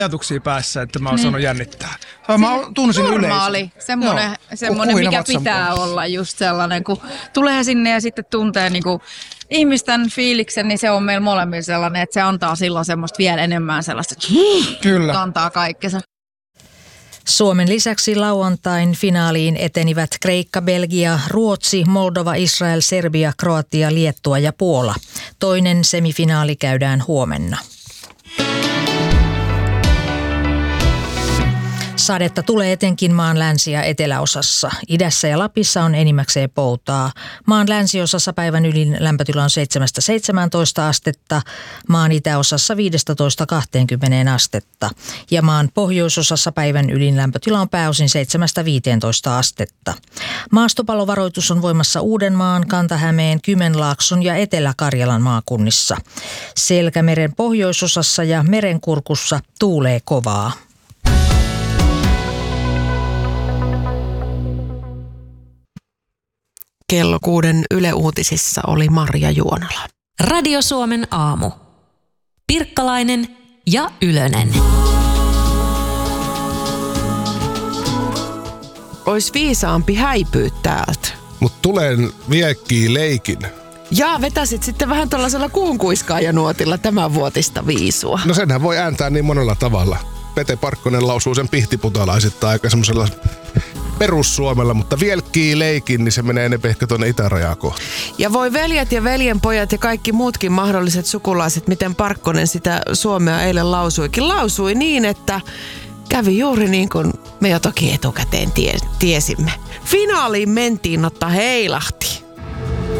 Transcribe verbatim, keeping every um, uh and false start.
ajatuksia päässä, että mä oon saanut jännittää. Mä tunsin yleisön. Normaali, semmoinen, semmoinen mikä pitää olla just sellainen, kun tulee sinne ja sitten tuntee niinku ihmisten fiiliksen, niin se on meillä molemmilla sellainen, että se antaa silloin semmoista vielä enemmän sellaista, että Kyllä. kantaa kaikkensa. Suomen lisäksi lauantain finaaliin etenivät Kreikka, Belgia, Ruotsi, Moldova, Israel, Serbia, Kroatia, Liettua ja Puola. Toinen semifinaali käydään huomenna. Sadetta tulee etenkin maan länsi- ja eteläosassa. Idässä ja Lapissa on enimmäkseen poutaa. Maan länsiosassa päivän ylin lämpötila on seitsemästä seitsemääntoista astetta, maan itäosassa viidestätoista kahteenkymmeneen astetta. Ja maan pohjoisosassa päivän ylin lämpötila on pääosin seitsemästä viiteentoista astetta. Maastopallovaroitus on voimassa Uudenmaan, Kanta-Hämeen, Kymenlaakson ja Etelä-Karjalan maakunnissa. Selkämeren pohjoisosassa ja Merenkurkussa tuulee kovaa. Kello kuuden Yle Uutisissa oli Marja Juonala. Radio Suomen aamu. Pirkkalainen ja Ylönen. Ois viisaampi häipyä täältä. Mut tulen viekkiin leikin. Ja vetäsit sitten vähän tuollaisella kuunkuiskaajanuotilla tämän vuotista viisua. No senhän voi ääntää niin monella tavalla. Pete Parkkonen lausuu sen pihtiputalaisittain aika semmoisella perussuomella, mutta vielkii leikin, niin se menee enemmän ehkä tuonne itärajaa kohti. Ja voi veljet ja veljenpojat ja kaikki muutkin mahdolliset sukulaiset, miten Parkkonen sitä suomea eilen lausuikin. Lausui niin, että kävi juuri niin kuin me jo toki etukäteen tie, tiesimme. Finaaliin mentiin, otta heilahti.